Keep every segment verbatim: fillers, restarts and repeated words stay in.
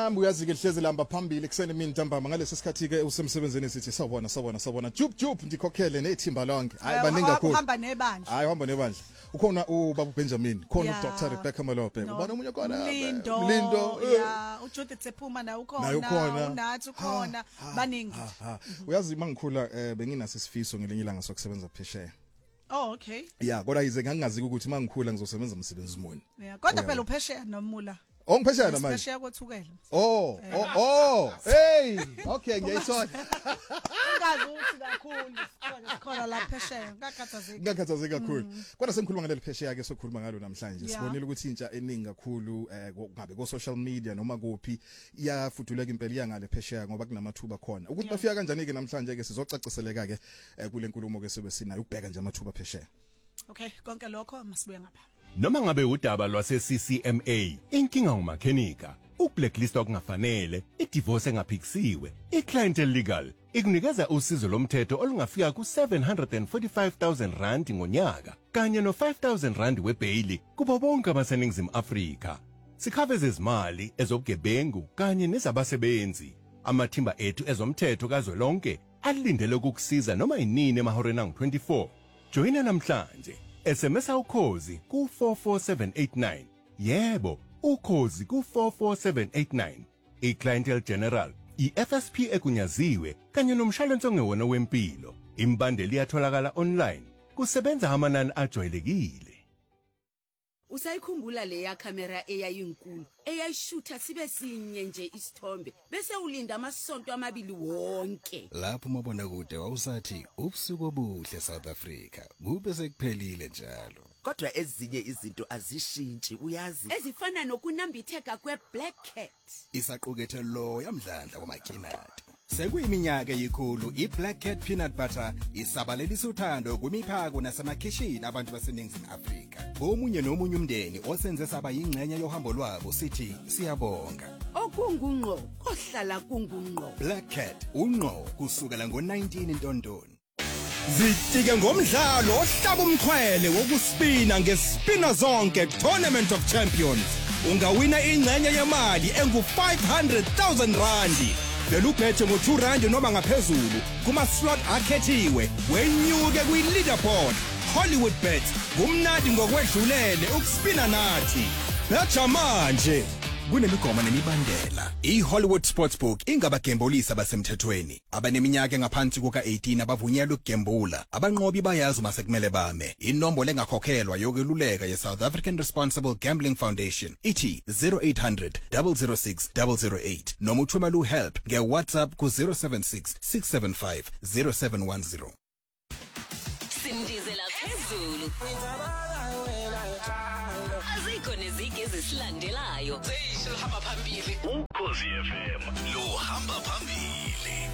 F M uyazi ke lihlezi lamba phambili kuseni mini ntambama ngalesi sikhathi ke usemsebenzini sithi sawubona sawubona sawubona jup jup ndikhokhele nethimba lonke hayi baningi kakhulu uhamba nebandla hayi uhamba nebandla ukhona ubaba Benjamin khona uDr Rebecca Malope ubani umunye khona Mlindo Mlindo yeah uJudith Sephuma na ukhona unathi ukhona baningi uyazi mangikhula benginasi sifiso ngelinye ilanga sokusebenza phesheya. Oh okay. Yeah, kodwa yize ngangazi ukuthi mangikhula ngizosebenza umsebenzi muni. Yeah, kodwa phela uphesheya nomula. Ongiphesheya na manje. Phesheya kothukela. Oh, oh, oh. Hey, okay, ngiyayithola. Ungazi ukuthi kakhulu sikhona la phesheya. Ngakhathazeki. Ngakhathazeki kakhulu. Kodwa sengikhuluma ngaleli phesheya ke sokhuluma ngalo namhlanje. Sibonile ukuthi intsha eningi kakhulu eh ngabe ko social media noma kuphi iyafuduleka impela iyangale phesheya ngoba kunamathuba khona. Ukuthi bafika kanjani ke namhlanje ke sizocaciseleka ke kule nkulumo ke sobe sinayo ukubheka nje amathuba phesheya. Okay, konke lokho masibuye ngapha. Noma ngabe udaba lwase C C M A, inkinga ngumakhenika, ublacklist okungafanele, idivorce engaphikisiwe, iclientele legal, ikunikeza usizo lomthetho olungafika ku seven hundred forty-five thousand rand ngonyaka, kanye no five thousand rand webaili kubo bonke abaseningizimu Afrika. Sikhaveze izimali ezobugebengu kanye nezabasebenzi. Amathimba ethu ezomthetho kazwelonke alindele ukukusiza noma inini emahoreni angu twenty-four. Joina namhlanje. S M S ukhozi ku four four seven eight nine. Yebo, ukhozi ku four four seven eight nine. iClientele General, iF S P ekunyaziwe kanye nomshwalense ongewona wempilo. Imbandeli iyatholakala online. Kusebenza amanani ajwayelekile. Usayikhumbula leya camera eyayinkulu eyayishutha sibe sinye nje isithombe bese ulinda amasonto amabili wonke. Lapho mabona kude wawusathi ubusuku obuhle South Africa kube sekuphelile njalo. Kodwa ezinye izinto azishintshi uyazi ezifana nokunambitheka kweBlack Cat. Isaqukethe lo yamdlandla kwamakhinati. Sekuyiminyaka eyikhulu iBlack Cat peanut butter isabalelisa uthando kumiphako nasemakhishini abantu baseningizimu Afrika. Omunye nomunye umndeni osenze saba yingxenye yohambo lwabo sithi siyabonga. Okungungqo ohlala kungungqo. Black Cat ungqo kusukela ngo nineteen Ntondoni. Zitike ngomdlalo ohlaba umxhwele wokuspina ngespina zonke Tournament of Champions. Ungawina ingxenye yemali engu five hundred thousand rand. Vele uphethe ngo two rand noma ngaphezulu kuma slot akhethiwe wenyuke kwi leaderboard. Hollywood Bet kumnandi ngokwedlulele ukuspina nathi. Betha manje kunemigoma nemibandela. iHollywood Sportsbook ingabagembulisa basemthethweni. Abaneminyaka engaphansi kuka eighteen abavunyelwe ukugembula. Abanqobi bayazi uma sekumele bame. Inombolo engakhokhelwa yokweluleka ye South African Responsible Gambling Foundation ithi zero eight hundred, zero zero six, zero zero eight noma uthumela uhelp ngeWhatsApp ku zero seven six, six seven five, zero seven one zero. Simdizela phezulu. Azikho nezigi ezisilandelayo. Sihamba phambili. Ukhozi F M lo hamba phambili.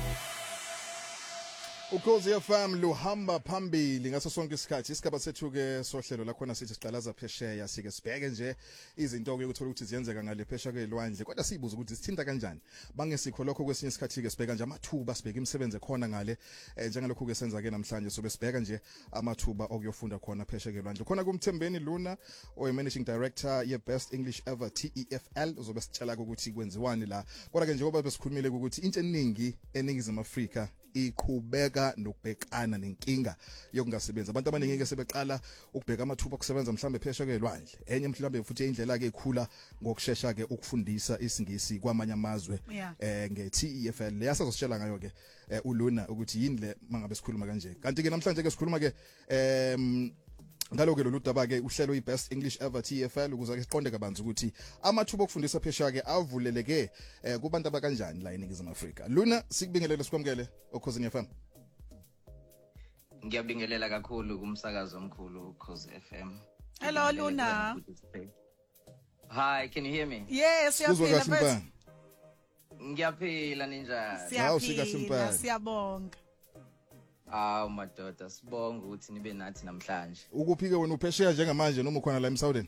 Ukhozi F M lo hamba phambili ngaso sonke isikhathi isigaba sethu ke sohlelo la khona sithi siqalaza phesheya sike sibheke nje izinto ke ukuthola ukuthi ziyenzeka ngale phesheya ke lwandle kodwa sibuza ukuthi sithinta kanjani bangesikho lokho kwesinye isikhathi ke sibheka nje amathuba sibheka imisebenze khona ngale njengalokho ke senza ke namhlanje sobe sibheka nje amathuba okuyofunda khona phesheya ke lwandle khona kumthembeni Luna oy managing director ye Best English Ever T E F L uzobe sitshela ukuthi kwenziwani la kodwa ke njengoba besikhulumile ukuthi into eningi eningizimu Afrika iqhubeka nokubhekana nenkinga yokungasebenzi abantu abaningi ke sebeqala ukubheka amathuba okusebenza mhlambe phesheya ke lwandle enye mhlambe futhi indlela ke ikhula ngokusheshsha ke ukufundisa isingisi kwamanye amazwe eh nge T E F L leyasazositshela ngayo ke uLuna ukuthi yini le mangabe sikhuluma kanje kanti ke namhlanje ke sikhuluma ke em ngaloke lolu daba ke uhlelo iBest English Ever T E F L ukuze ke siqonde kabanzi ukuthi amathuba okufundisa phesheya ke avuleleke kubantu abakanjani la eningizimu Afrika. Luna sikubingelele sikwamukele Ukhozi F M. Ngiyabingelela kakhulu kumsakazo omkhulu Ukhozi F M. Hello Luna. Hi, can you hear me? Yes, siyaphila. Ngiyaphila ninjani? Siyaphila, siyabonga. Aw madoda sibonga ukuthi nibe nathi namhlanje. Ukuphike wena uphesheya njengamanje noma ukhona la eMsouthern?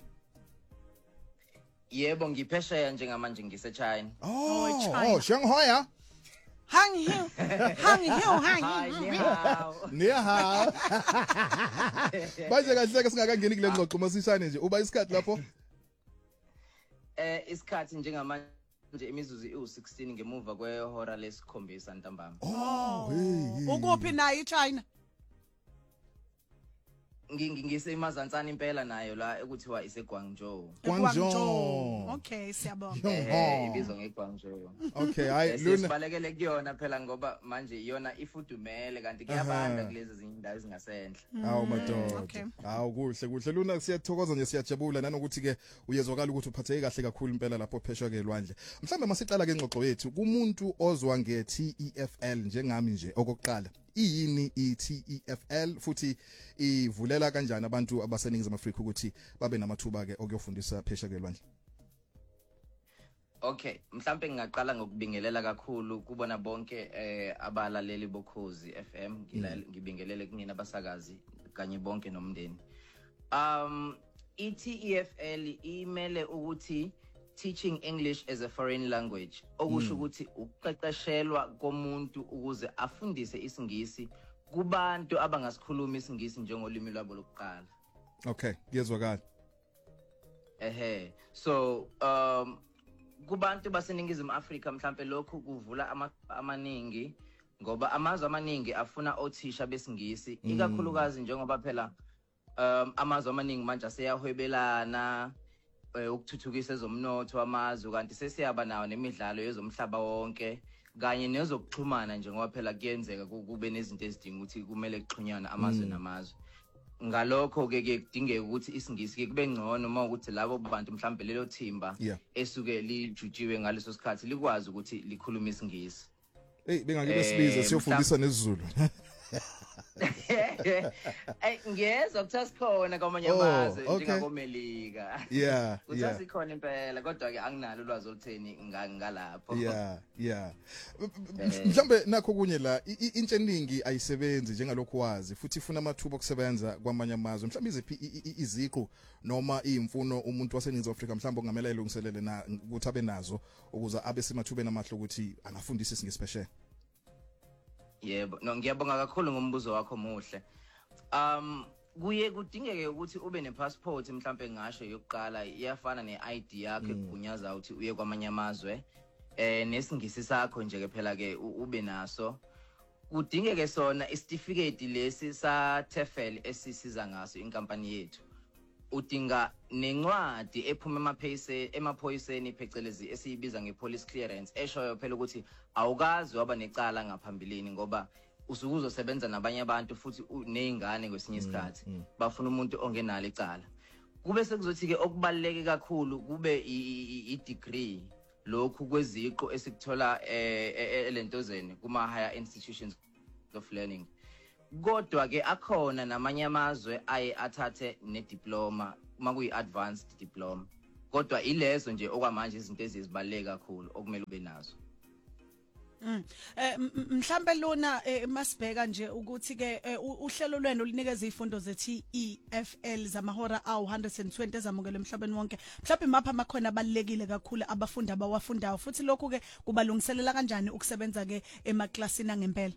Yebo ngiphesheya njengamanje ngise China. Oh, oh, Shanghai. Hang you. Hang you, hang you. Ni hao. Baje kahle ke singakangeni kule ngxoxo masishane nje. Uba isikhathi lapho? Eh isikhathi njengamanje nje imizuzu iwu sixteen ngemuva kwehora lesikhombisa ntambama. Oh, hey. Ukuphi nayo iChina? Ngingise imazantsana impela nayo la ekuthiwa ise Guangzhou. Guangzhou. Okay, siyabonga. Eh, ibizwa ngeGuangzhou. Okay, hayi Luna. Sibalekele kuyona phela ngoba manje iyona ifudumele kanti kuyabanda kulezi zindawo ezingasenhle. Hawu madoda. Hawu kuhle kuhle Luna siyathokoza nje siyajabula nanokuthi ke uyezwakala ukuthi uphatheke kahle kakhulu impela lapho pheshwa ke elwandle. Mhlambe masiqala ke ingxoxo yethu kumuntu ozwa nge T E F L njengami nje okokuqala. Iyini i-T E F L futhi ivulela kanjani abantu abaseningizimu Afrika ukuthi babe namathuba ke okuyofundisa phesha ke elwandle? Okay, mhlambe ngingaqala ngokubingelela kakhulu kubona bonke eh abalaleli bokhozi F M ngibingelele kunina abasakazi kanye bonke nomndeni. Um i-T E F L imele ukuthi teaching English as a foreign language okusho ukuthi ukuqeqeshelwa komuntu ukuze afundise isingisi kubantu abangasikhuluma isingisi njengolimi lwabo lokuqala. Okay, kuyezwakala. Ehe, so um kubantu baseningizimu Afrika mhlambe lokhu kuvula ama amaningi ngoba amazwe amaningi afuna othisha besingisi ikakhulukazi njengoba phela um amazwe amaningi manje aseyahwebelana ukuthuthukisa ezomnotho wamazwe kanti sesiyaba nawo nemidlalo yezomhlaba wonke kanye nezokuxhumana njengoba phela kuyenzeka kube nezinto ezidinga ukuthi kumele kuxhunyana amazwe namazwe. Ngalokho ke kudingeka ukuthi isingisi ke kube ngcono uma ukuthi labo bantu mhlambe lelo thimba esuke lijutshiwe ngaleso sikhathi likwazi ukuthi likhuluma isingisi. Hey bengake besibiza siyofundisa nesizulu. Eh ngiyezwa ukuthi sikhona kwamanye amazwe njengakomelika. Yeah, yeah. Uthasikhona impela kodwa ke anginalo ulwazi olutheni ngalapho. Yeah, yeah. Mhlambe nakho kunye la intsha eningi ayisebenzi njengalokho wazi futhi ifuna amathuba okusebenza kwamanye amazwe. Mhlambe iziphi iziqu noma izimfuno umuntu waseNingizimu Afrika mhlambe ongamela ilungiselele na ukuthi abe nazo ukuze abe semathubeni amahlo ukuthi angafundisa isingisi phesheya. Yebo, no ngiyabonga kakhulu ngombuzo wakho muhle. Um kuye kudingeke ukuthi ube nepassport mhlambe ngasho yokuqala iyafana ne-I D yakho ekunyaza ukuthi uye kwamanye amazwe. Eh nesingisi sakho nje ke phela ke ube naso. Kudingeke sona isitifiketi lesi sa T F L esisiza ngaso inkampani yethu. Udinga nencwadi ephuma emaphoyiseni emaphoyiseni phecelezi esiyibiza ngepolice clearance eshoyo phela ukuthi awukazi waba necala ngaphambilini ngoba usuke uzosebenza nabanye abantu futhi nezingane kwesinye isikhathi bafuna umuntu ongenalo icala. Kube sekuzothi ke okubaleke kakhulu kube i degree lokhu kweziqo esikuthola elentozeni kuma higher institutions of learning. Kodwa ke akhona namanye amazwe aye athathe ne diploma makuyi advanced diploma. Kodwa ilezo nje okwamanje izinto ezizibaleka kakhulu okumele ube nazo. Mm. Eh mhlambe Luna masibheka nje ukuthi ke uhlelo lwenu linikeza izifundo ze T E F L zamahora awu one hundred twenty ezamukele emhlabeni wonke. Mhlawumbe mapha amakhona abalekile kakhulu abafundi abawafundayo futhi lokhu ke kubalungiselela kanjani ukusebenza ke emaklasini angempela.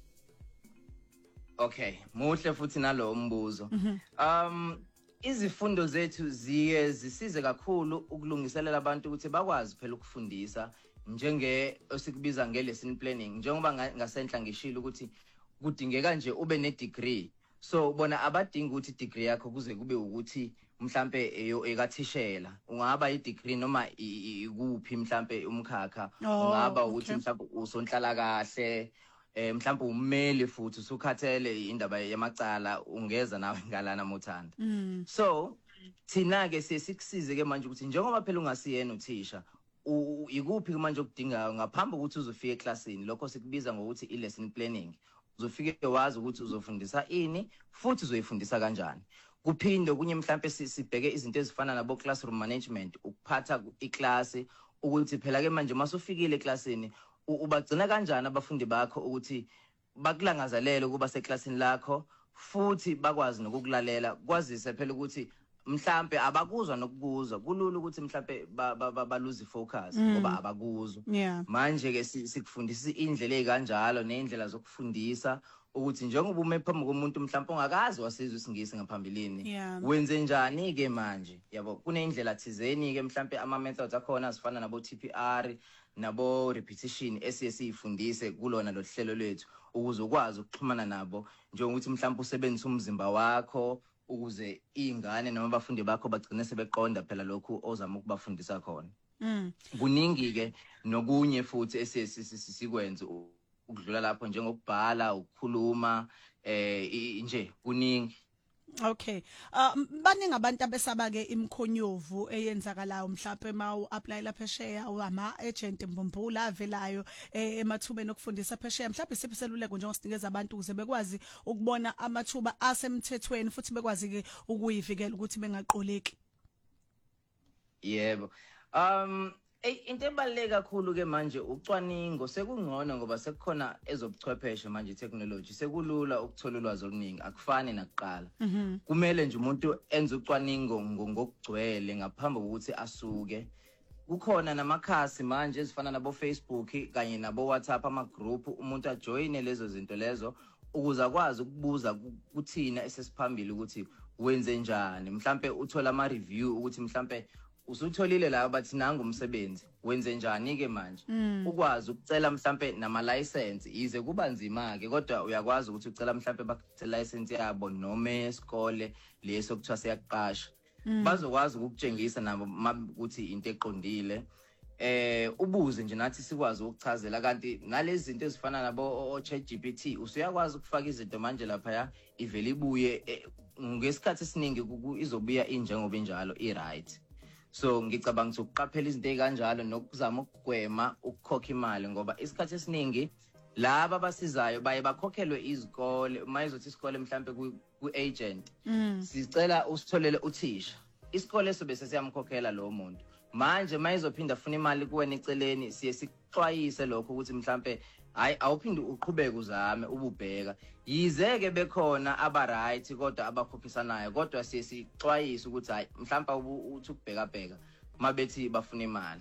Okay, muhle futhi nalo umbuzo. Um izifundo zethu ziye zisize kakhulu ukulungiselela abantu ukuthi bakwazi phela ukufundisa njenge osikubiza nge-lesson planning njengoba ngasenhla ngishilo ukuthi kudingeka nje ube ne degree. So bona abadinga ukuthi degree yakho kuze kube ukuthi mhlambe ekathishela ungaba i degree noma ikuphi mhlambe umkhakha ungaba ukuthi mhlambe usonhlala kahle eh mhlambe ummeli futhi usukhathele indaba yamacala ungeza nawe ngalana mothanda. So thina ke sesikusize ke manje ukuthi njengoba phela ungasiyena uthisha ikuphi manje okudingayo ngaphambi ukuthi uzofika eclassini lokho sikubiza ngokuthi i lesson planning. Uzofike wazi ukuthi uzofundisa ini futhi uzoyifundisa kanjani. Kuphinde kunye mhlambe sibheke izinto ezifana nabo classroom management ukuphatha iclass ukuthi phela ke manje masufikile eclassini ubagcina kanjani abafundi bakho ukuthi bakulangazelele kuba seclassini lakho futhi bakwazi nokukulalela kwazise phela ukuthi mhlambe abakuzwa nokubuzwa kulula ukuthi mhlambe baluze focus ngoba abakuzwa manje ke sikufundisa indlela ezikanjalo neindlela zokufundisa ukuthi njengoba ume phambi komuntu mhlambe ongakazi wasizwe isingisi ngaphambilini wenze njani ke manje yabo kuneindlela thizeni ke mhlambe ama methods akhona sifana nabo T P R nabo repetition esiyifundise kulona lo hlelo lethu ukuze ukwazi ukuxhumana nabo njengokuthi mhlambe usebenzisa umzimba wakho ukuze ingane noma abafundi bakho bagcine sebeqonda phela lokhu ozama ukubafundisa khona. Mm. Kuningi ke nokunye futhi esisikwenza ukudlula lapho njengokubhala, ukukhuluma eh nje kuningi. Okay. Uh baningi abantu abesaba ke imkhonyovu eyenzakalayo mhlawumbe mawu apply la phesheya ama agent mbumbula avelayo emathubeni okufundisa phesheya mhlawumbe sipheluleko njengosinikeza abantu ukuze bekwazi ukubona amathuba asemthethweni futhi bekwazi ke ukuyivikela ukuthi bengaqoleki. Yebo. Um Eh into ebaluleke kakhulu ke manje ucwaningo sekungcono ngoba sekukhona ezobuchwepheshe manje technology sekulula ukuthola ulwazi oluningi akufani nakuqala. Kumele nje umuntu enze ucwaningo ngokugcwele ngaphambi kokuthi asuke. Kukhona namakhasi manje ezifana nabo Facebook kanye nabo WhatsApp ama group umuntu ajoine lezo zinto lezo ukuze akwazi ukubuza kuthina esesiphambili ukuthi wenze njani mhlambe uthola ama review ukuthi mhlambe usutholile la bathi nanga umsebenzi wenze njani ke manje ukwazi ukucela mhlambe nama license ize kuba nzima ke kodwa uyakwazi ukuthi ucela mhlambe bakucela license yabo noma esikole leso kuthiwa siyaqasha bazokwazi ukutshengisa nabo ukuthi into eqondile eh ubuze nje nathi sikwazi ukuchazela kanti nalezi zinto ezifana nabo ChatGPT usuyakwazi ukufaka izinto manje lapha ya ivele ibuye ngesikhathi esiningi izobuya injengoba injalo i right. So ngicabanga ukuthi ukuqaphela izinto ezikanjalo nokuzama ukugwema ukukhokha imali ngoba isikhathi esiningi laba abasizayo baye bakhokhelwe izikole mayizothi isikole mhlambe ku agent sicela usitholele uthisha isikole eso bese siyamkhokhela lo muntu manje mayizophinda funa imali kuwena eceleni siye sixwayise lokho ukuthi mhlambe hayi awuphinde uqhubeke uzame ububheka yizeke bekhona aba right kodwa abakhokhisanayo kodwa siye sixwayise ukuthi hayi mhlawumbe uthi ukubheka bheka mabethi bafuna imali.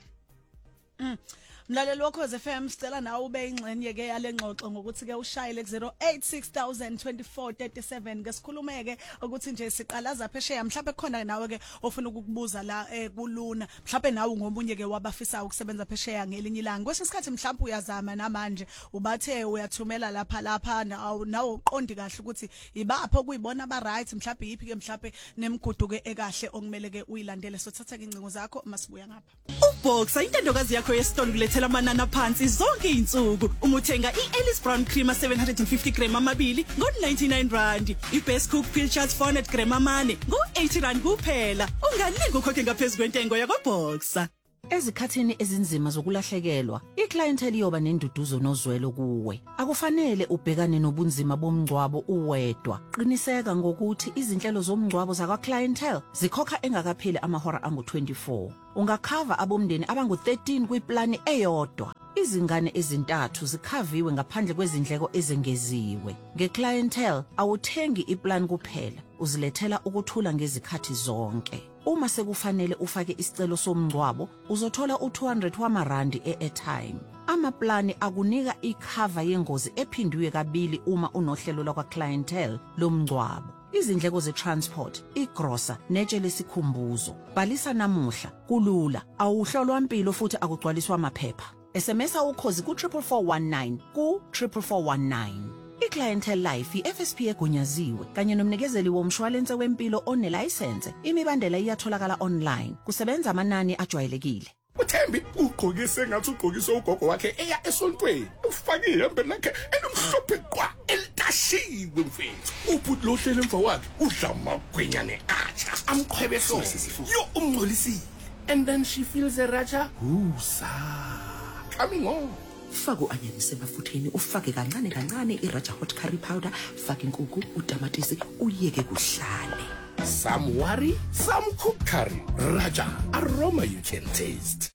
Mm. Mlaleli wakho F M sicela nawe ube ingxenye ke yale ngxoxo ngokuthi ke ushayele ku zero eight six zero zero two four three seven ke sikhulumeke ukuthi nje siqalaza phesheya mhlawumbe khona nawe ke ofuna ukukubuza la kuluna mhlawumbe nawe ngomunye ke wabafisa ukusebenza phesheya ngelinye ilanga kwesinye isikhathi mhlawumbe uyazama namanje ubathe uyathumela lapha lapha nawe uqondi kahle ukuthi ibapho kuyibona ba right mhlawumbe yipi ke mhlawumbe nemigudu ke ekahle okumele ke uyilandele so thatha ke incingo zakho masibuya ngapha. Uboxa intendokazi yakho yesitolo kulethela amanana phansi zonke izinsuku uma uthenga iEllis Brown Creamer seven hundred fifty gram amabili ngo ninety-nine rand iBest Cook Pilchards four hundred gram amane ngo eighty rand kuphela ungalinga ukhokhe ngaphezulu kwentengo yakwaBoxa. Ezikhathini ezinzima zokulahlekelwa iclientele iyoba nenduduzo nozwelo kuwe akufanele ubhekane nobunzima bomngcwabo uwedwa qiniseka ngokuthi izinhlelo zomngcwabo zakwa clientele zikhokha engakapheli amahora angu twenty-four ungakhava abomndeni abangu thirteen kwiplani eyodwa izingane ezintathu zikhaviwe ngaphandle kwezindleko ezengeziwe ngeclientele awuthengi iplan kuphela uzilethela ukuthula ngezikhathi zonke. Uma sekufanele ufake isicelo somngcwabo uzothola u two hundred wamarandi e-airtime. Amaplani akunika icover yengozi ephindwe kabili uma unohlelo lakwa clientele lomngcwabo. Izindleko ze-transport, igrosa, netshe lesikhumbuzo. Bhalisa namuhla, kulula, awuhlolwa impilo futhi akugcwaliswa amaphepha. S M S ukhozi ku four four one nine ku four four one nine. iClientele Life i-F S P egunyaziwe kanye nomnikezeli womshwalense wempilo onelicense imibandela iyatholakala online kusebenza amanani ajwayelekile. uThembi ugqokise ngathi ugqokise ugogo wakhe eya esontweni ufake ihembe lakhe enomhlophe qwa elitashiwe mfethu ubhuti lohlele emva wakhe udla amagwenyane atsha amqhwebe sosi yo umngcolisile and then she feels a raja husa coming on. Faku anyanise mafutheni ufake kancane kancane iRaja hot curry powder fake inkukhu utamatisi uyeke kuhlale. Some worry, some cook curry. Raja, aroma you can taste.